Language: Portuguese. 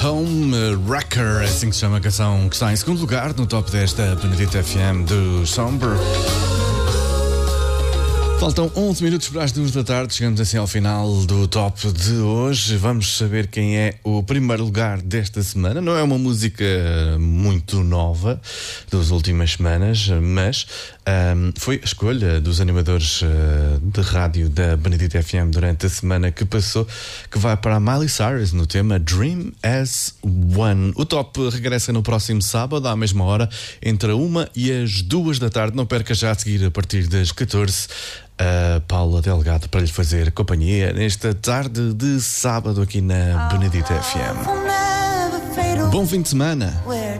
Home Wrecker, é assim que se chama a canção que está em segundo lugar no top 10 da Benedita FM do Somber. Faltam 11 minutos para as 2 da tarde, chegamos assim ao final do top de hoje. Vamos saber quem é o primeiro lugar desta semana. Não é uma música muito nova das últimas semanas, mas foi a escolha dos animadores de rádio da Benedita FM durante a semana que passou, que vai para a Miley Cyrus no tema Dream as One. O top regressa no próximo sábado, à mesma hora, entre a 1 e as 2 da tarde. Não perca já a seguir, a partir das 14, a Paula Delgado para lhe fazer companhia nesta tarde de sábado aqui na Benedita FM. Bom fim de semana.